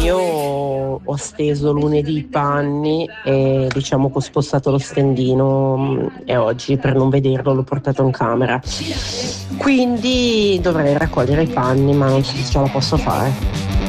io ho steso lunedì i panni e diciamo che ho spostato lo stendino e oggi per non vederlo l'ho portato in camera. Quindi dovrei raccogliere i panni, ma non so se ce la posso fare.